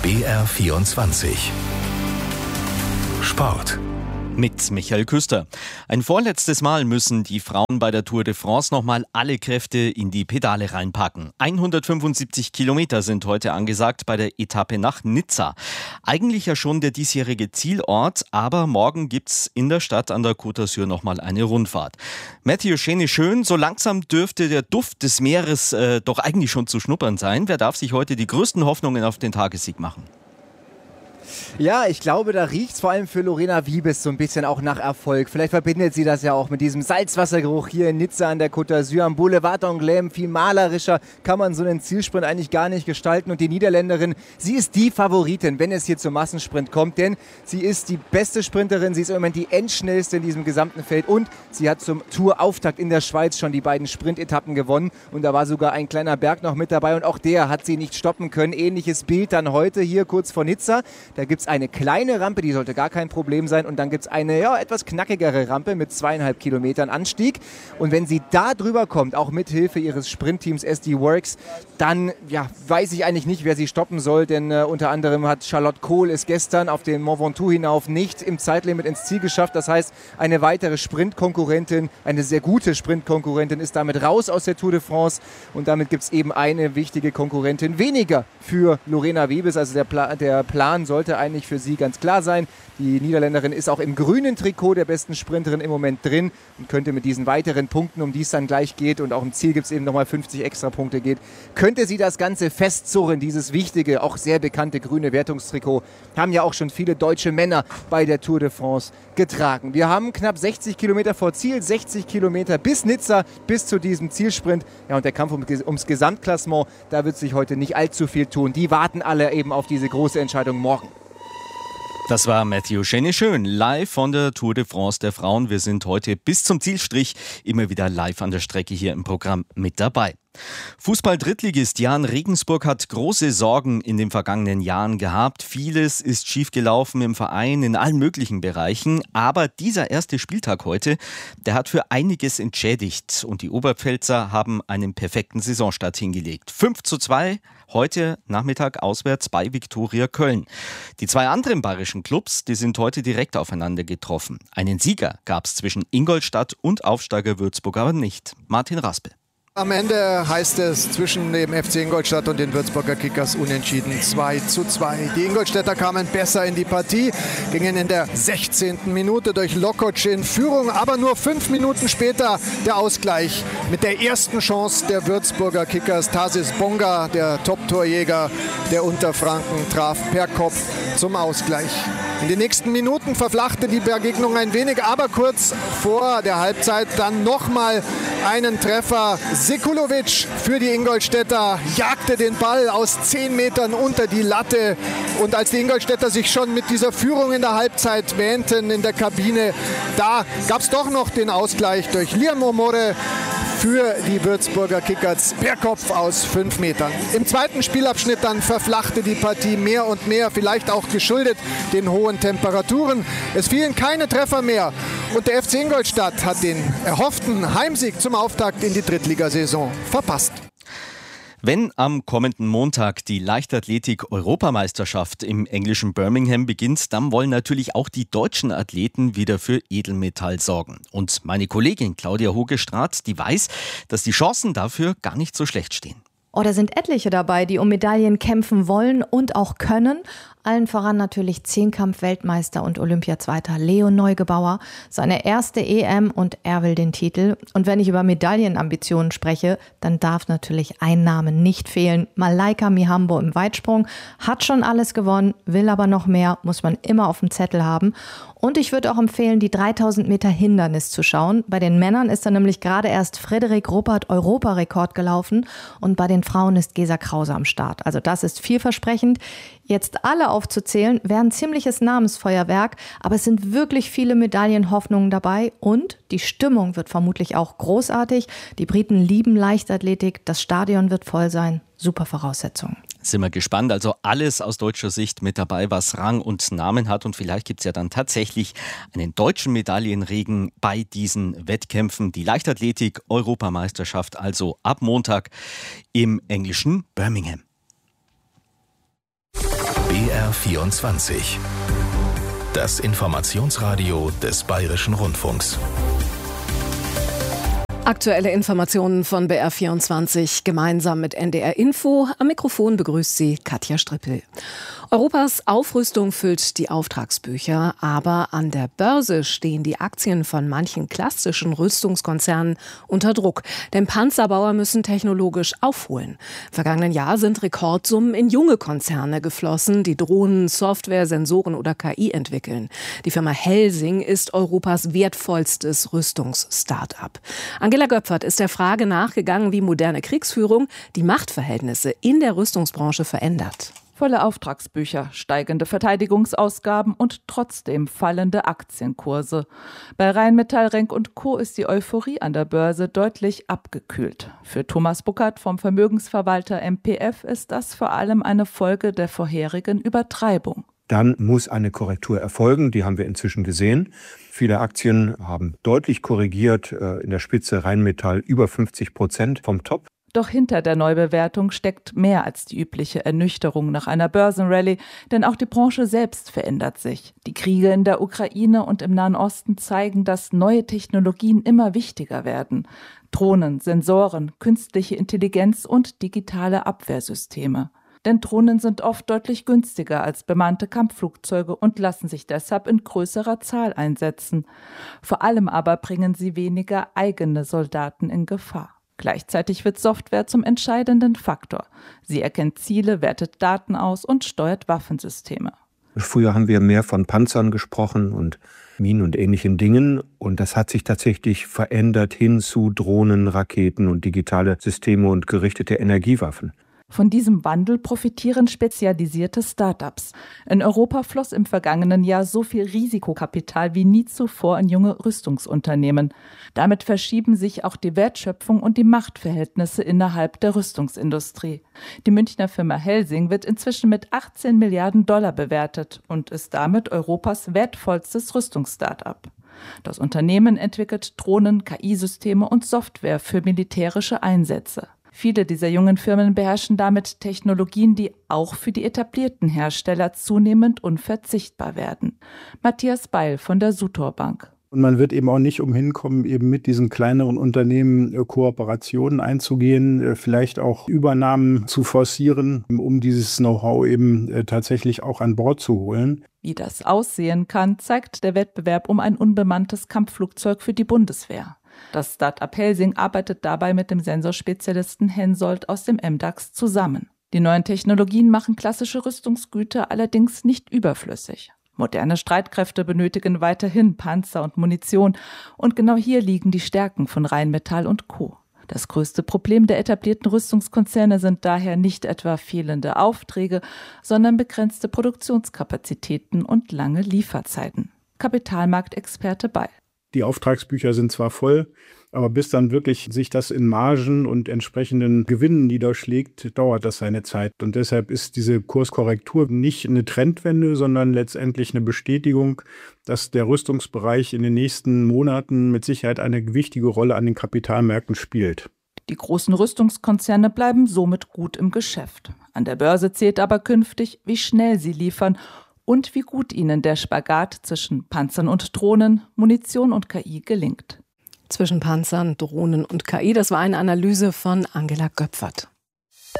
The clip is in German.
BR24 Sport. Mit Michael Küster. Ein vorletztes Mal müssen die Frauen bei der Tour de France nochmal alle Kräfte in die Pedale reinpacken. 175 Kilometer sind heute angesagt bei der Etappe nach Nizza. Eigentlich ja schon der diesjährige Zielort, aber morgen gibt's in der Stadt an der Côte d'Azur nochmal eine Rundfahrt. Mathieu Chény-Schön, so langsam dürfte der Duft des Meeres doch eigentlich schon zu schnuppern sein. Wer darf sich heute die größten Hoffnungen auf den Tagessieg machen? Ja, ich glaube, da riecht es vor allem für Lorena Wiebes so ein bisschen auch nach Erfolg. Vielleicht verbindet sie das ja auch mit diesem Salzwassergeruch hier in Nizza an der Côte d'Azur am Boulevard d'Angoulême. Viel malerischer kann man so einen Zielsprint eigentlich gar nicht gestalten. Und die Niederländerin, sie ist die Favoritin, wenn es hier zum Massensprint kommt. Denn sie ist die beste Sprinterin, sie ist im Moment die endschnellste in diesem gesamten Feld. Und sie hat zum Tourauftakt in der Schweiz schon die beiden Sprintetappen gewonnen. Und da war sogar ein kleiner Berg noch mit dabei. Und auch der hat sie nicht stoppen können. Ähnliches Bild dann heute hier kurz vor Nizza. Da gibt es eine kleine Rampe, die sollte gar kein Problem sein. Und dann gibt es eine etwas knackigere Rampe mit 2,5 Kilometern Anstieg. Und wenn sie da drüber kommt, auch mit Hilfe ihres Sprintteams SD Works, dann weiß ich eigentlich nicht, wer sie stoppen soll. Denn unter anderem hat Charlotte Kohl es gestern auf den Mont Ventoux hinauf nicht im Zeitlimit ins Ziel geschafft. Das heißt, eine weitere Sprintkonkurrentin, eine sehr gute Sprintkonkurrentin ist damit raus aus der Tour de France. Und damit gibt es eben eine wichtige Konkurrentin weniger für Lorena Wiebes. Also der Plan sollte eigentlich für sie ganz klar sein. Die Niederländerin ist auch im grünen Trikot der besten Sprinterin im Moment drin und könnte mit diesen weiteren Punkten, um die es dann gleich geht, und auch im Ziel gibt es eben nochmal 50 Extrapunkte geht, könnte sie das Ganze festzurren, dieses wichtige, auch sehr bekannte grüne Wertungstrikot. Haben ja auch schon viele deutsche Männer bei der Tour de France getragen. Wir haben knapp 60 Kilometer vor Ziel, 60 Kilometer bis Nizza, bis zu diesem Zielsprint. Ja, und der Kampf ums Gesamtklassement, da wird sich heute nicht allzu viel tun. Die warten alle eben auf diese große Entscheidung morgen. Das war Mathieu Chény-Schön, live von der Tour de France der Frauen. Wir sind heute bis zum Zielstrich immer wieder live an der Strecke hier im Programm mit dabei. Fußball-Drittligist Jahn Regensburg hat große Sorgen in den vergangenen Jahren gehabt. Vieles ist schiefgelaufen im Verein in allen möglichen Bereichen. Aber dieser erste Spieltag heute, der hat für einiges entschädigt. Und die Oberpfälzer haben einen perfekten Saisonstart hingelegt. 5:2 heute Nachmittag auswärts bei Viktoria Köln. Die zwei anderen bayerischen Clubs, die sind heute direkt aufeinander getroffen. Einen Sieger gab es zwischen Ingolstadt und Aufsteiger Würzburg aber nicht. Martin Raspe. Am Ende heißt es zwischen dem FC Ingolstadt und den Würzburger Kickers unentschieden 2:2. Die Ingolstädter kamen besser in die Partie, gingen in der 16. Minute durch Lokoc in Führung, aber nur 5 Minuten später der Ausgleich mit der ersten Chance der Würzburger Kickers. Tarsis Bonga, der Top-Torjäger der Unterfranken, traf per Kopf zum Ausgleich. In den nächsten Minuten verflachte die Begegnung ein wenig, aber kurz vor der Halbzeit dann nochmal einen Treffer. Sekulovic für die Ingolstädter jagte den Ball aus 10 Metern unter die Latte. Und als die Ingolstädter sich schon mit dieser Führung in der Halbzeit wähnten in der Kabine, da gab es doch noch den Ausgleich durch Liam Omore für die Würzburger Kickers per Kopf aus 5 Metern. Im zweiten Spielabschnitt dann verflachte die Partie mehr und mehr, vielleicht auch geschuldet den hohen Temperaturen. Es fielen keine Treffer mehr und der FC Ingolstadt hat den erhofften Heimsieg zum Auftakt in die Drittligasaison verpasst. Wenn am kommenden Montag die Leichtathletik-Europameisterschaft im englischen Birmingham beginnt, dann wollen natürlich auch die deutschen Athleten wieder für Edelmetall sorgen. Und meine Kollegin Claudia Hogestraat, die weiß, dass die Chancen dafür gar nicht so schlecht stehen. Da sind etliche dabei, die um Medaillen kämpfen wollen und auch können. Allen voran natürlich Zehnkampf-Weltmeister und Olympiazweiter Leon Neugebauer. Seine erste EM und er will den Titel. Und wenn ich über Medaillenambitionen spreche, dann darf natürlich ein Name nicht fehlen. Malaika Mihambo im Weitsprung hat schon alles gewonnen, will aber noch mehr, muss man immer auf dem Zettel haben. Und ich würde auch empfehlen, die 3000 Meter Hindernis zu schauen. Bei den Männern ist da nämlich gerade erst Frederik Ruppert Europarekord gelaufen und bei den Frauen ist Gesa Krause am Start. Also das ist vielversprechend. Jetzt alle aufzuzählen, wäre ein ziemliches Namensfeuerwerk, aber es sind wirklich viele Medaillenhoffnungen dabei und die Stimmung wird vermutlich auch großartig. Die Briten lieben Leichtathletik, das Stadion wird voll sein. Super Voraussetzungen. Sind wir gespannt. Also alles aus deutscher Sicht mit dabei, was Rang und Namen hat. Und vielleicht gibt es ja dann tatsächlich einen deutschen Medaillenregen bei diesen Wettkämpfen. Die Leichtathletik-Europameisterschaft also ab Montag im englischen Birmingham. BR24. Das Informationsradio des Bayerischen Rundfunks. Aktuelle Informationen von BR24 gemeinsam mit NDR Info. Am Mikrofon begrüßt sie Katja Strippel. Europas Aufrüstung füllt die Auftragsbücher, aber an der Börse stehen die Aktien von manchen klassischen Rüstungskonzernen unter Druck. Denn Panzerbauer müssen technologisch aufholen. Im vergangenen Jahr sind Rekordsummen in junge Konzerne geflossen, die Drohnen, Software, Sensoren oder KI entwickeln. Die Firma Helsing ist Europas wertvollstes Rüstungs-Start-up. Angela Göpfert ist der Frage nachgegangen, wie moderne Kriegsführung die Machtverhältnisse in der Rüstungsbranche verändert. Volle Auftragsbücher, steigende Verteidigungsausgaben und trotzdem fallende Aktienkurse. Bei Rheinmetall, Renk & Co. ist die Euphorie an der Börse deutlich abgekühlt. Für Thomas Buckert vom Vermögensverwalter MPF ist das vor allem eine Folge der vorherigen Übertreibung. Dann muss eine Korrektur erfolgen, die haben wir inzwischen gesehen. Viele Aktien haben deutlich korrigiert, in der Spitze Rheinmetall über 50% vom Top. Doch hinter der Neubewertung steckt mehr als die übliche Ernüchterung nach einer Börsenrallye, denn auch die Branche selbst verändert sich. Die Kriege in der Ukraine und im Nahen Osten zeigen, dass neue Technologien immer wichtiger werden. Drohnen, Sensoren, künstliche Intelligenz und digitale Abwehrsysteme. Denn Drohnen sind oft deutlich günstiger als bemannte Kampfflugzeuge und lassen sich deshalb in größerer Zahl einsetzen. Vor allem aber bringen sie weniger eigene Soldaten in Gefahr. Gleichzeitig wird Software zum entscheidenden Faktor. Sie erkennt Ziele, wertet Daten aus und steuert Waffensysteme. Früher haben wir mehr von Panzern gesprochen und Minen und ähnlichen Dingen. Und das hat sich tatsächlich verändert hin zu Drohnen, Raketen und digitale Systeme und gerichtete Energiewaffen. Von diesem Wandel profitieren spezialisierte Start-ups. In Europa floss im vergangenen Jahr so viel Risikokapital wie nie zuvor in junge Rüstungsunternehmen. Damit verschieben sich auch die Wertschöpfung und die Machtverhältnisse innerhalb der Rüstungsindustrie. Die Münchner Firma Helsing wird inzwischen mit 18 Milliarden $ bewertet und ist damit Europas wertvollstes Rüstungs-Start-up. Das Unternehmen entwickelt Drohnen, KI-Systeme und Software für militärische Einsätze. Viele dieser jungen Firmen beherrschen damit Technologien, die auch für die etablierten Hersteller zunehmend unverzichtbar werden. Matthias Beil von der Sutor Bank. Und man wird eben auch nicht umhin kommen, eben mit diesen kleineren Unternehmen Kooperationen einzugehen, vielleicht auch Übernahmen zu forcieren, um dieses Know-how eben tatsächlich auch an Bord zu holen. Wie das aussehen kann, zeigt der Wettbewerb um ein unbemanntes Kampfflugzeug für die Bundeswehr. Das Start-up Helsing arbeitet dabei mit dem Sensorspezialisten Hensoldt aus dem MDAX zusammen. Die neuen Technologien machen klassische Rüstungsgüter allerdings nicht überflüssig. Moderne Streitkräfte benötigen weiterhin Panzer und Munition. Und genau hier liegen die Stärken von Rheinmetall & Co. Das größte Problem der etablierten Rüstungskonzerne sind daher nicht etwa fehlende Aufträge, sondern begrenzte Produktionskapazitäten und lange Lieferzeiten. Kapitalmarktexperte Beil. Die Auftragsbücher sind zwar voll, aber bis dann wirklich sich das in Margen und entsprechenden Gewinnen niederschlägt, dauert das seine Zeit. Und deshalb ist diese Kurskorrektur nicht eine Trendwende, sondern letztendlich eine Bestätigung, dass der Rüstungsbereich in den nächsten Monaten mit Sicherheit eine wichtige Rolle an den Kapitalmärkten spielt. Die großen Rüstungskonzerne bleiben somit gut im Geschäft. An der Börse zählt aber künftig, wie schnell sie liefern und wie gut ihnen der Spagat zwischen Panzern und Drohnen, Munition und KI gelingt. Zwischen Panzern, Drohnen und KI, das war eine Analyse von Angela Göpfert.